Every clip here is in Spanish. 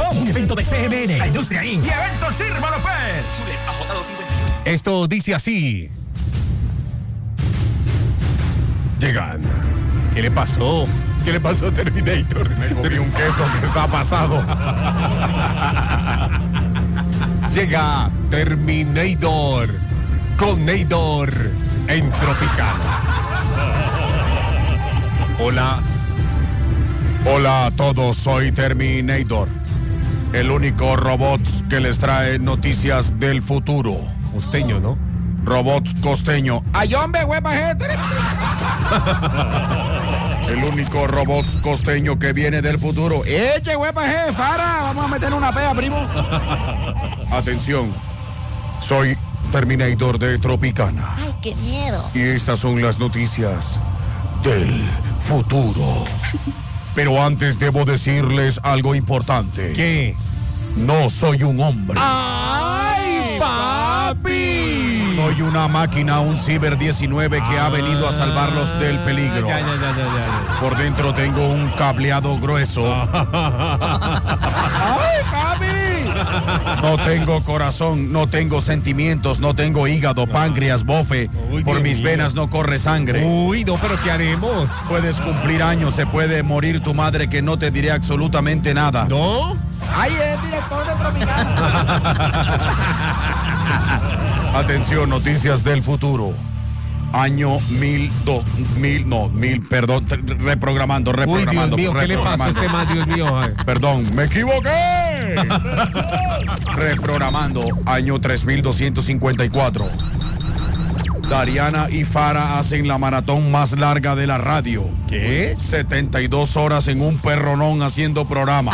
Un evento de CMN, la Industria Inc. y Eventos Sirma López. Esto dice así. Llegan. ¿Qué le pasó? ¿Qué le pasó a Terminator? Me comí un queso que está pasado. Llega Terminator con Neidor en Tropicana. Hola. Hola a todos, soy Terminator, el único robot que les trae noticias del futuro. Costeño, ¿no? Robot costeño. ¡Ay, hombre, hueva! El único robot costeño que viene del futuro. ¡Eche, hueva, para! Vamos a meterle una pea, primo. Atención, soy Terminator de Tropicana. ¡Ay, qué miedo! Y estas son las noticias del futuro. Pero antes debo decirles algo importante. ¿Qué? No soy un hombre. ¡Ay, papi! Soy una máquina, un Ciber 19 que ha venido a salvarlos del peligro. Ya. Por dentro tengo un cableado grueso. ¡Ay, papi! No tengo corazón, no tengo sentimientos, no tengo hígado, páncreas, bofe. Uy, Por Dios mis mío. venas no corre sangre. Uy, no, pero ¿qué haremos? Puedes cumplir años, se puede morir tu madre que no te diré absolutamente nada. ¿No? ¡Ay, es director de Tropicana! Atención, noticias del futuro. Año 2000, perdón, reprogramando. Uy, Dios mío, ¿qué le pasó a este man, Dios mío? Ay. Perdón, me equivoqué. Reprogramando, año 3254. Dariana y Farah hacen la maratón más larga de la radio. ¿Qué? 72 horas en un perronón haciendo programa.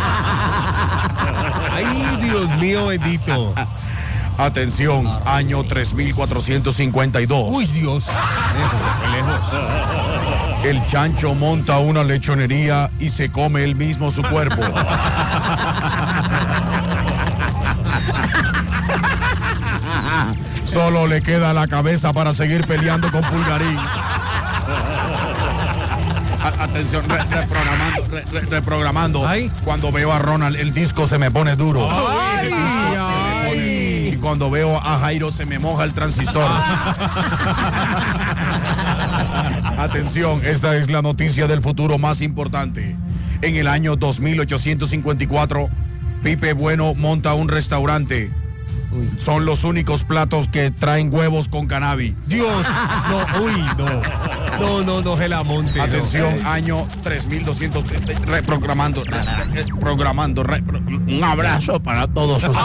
Ay, Dios mío, bendito. Atención, año 3452. Uy, Dios. Se fue lejos. El chancho monta una lechonería y se come él mismo su cuerpo. Solo le queda la cabeza para seguir peleando con Pulgarín. Atención, reprogramando. Ay. Cuando veo a Ronald, el disco se me pone duro. Ay, Y cuando veo a Jairo, se me moja el transistor. Atención, esta es la noticia del futuro más importante. En el año 2854, Pipe Bueno monta un restaurante. Son los únicos platos que traen huevos con cannabis. Dios. No, uy, no. No, Gelamonte. Atención, año 3200, reprogramando. Un abrazo para todos ustedes.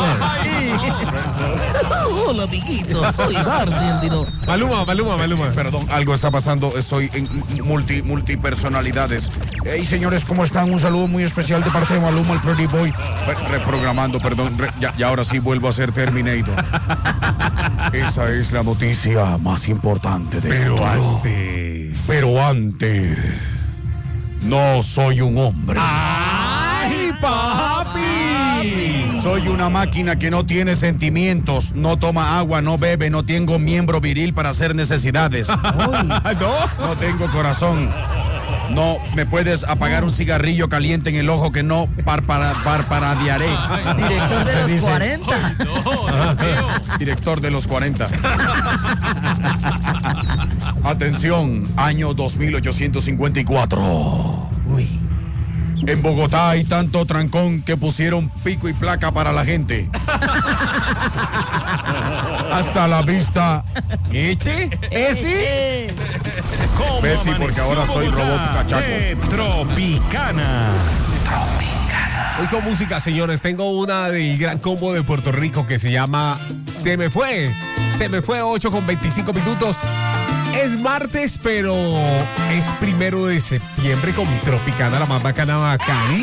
Hola, amiguitos, soy Hardin. Maluma. Perdón, algo está pasando. Estoy en multipersonalidades. Hey, señores, ¿cómo están? Un saludo muy especial de parte de Maluma, el Pretty Boy. Reprogramando, perdón. Y ahora sí vuelvo a ser Terminator. Esa es la noticia más importante del futuro. Pero antes, no soy un hombre. ¡Ay, papi! Soy una máquina que no tiene sentimientos, no toma agua, no bebe, no tengo miembro viril para hacer necesidades. No tengo corazón. No me puedes apagar un cigarrillo caliente en el ojo que no parpadearé. Director de los 40. Director de los 40. Atención, año 2854. Uy. En Bogotá hay tanto trancón que pusieron pico y placa para la gente. Hasta la vista. ¿Eche? ¿Ese? Bessie, porque ahora soy robot cachaco. Tropicana. Hoy con música, señores, tengo una del gran combo de Puerto Rico que se llama Se me fue 8:25. Es martes, pero es 1 de septiembre con Tropicana, la más bacana.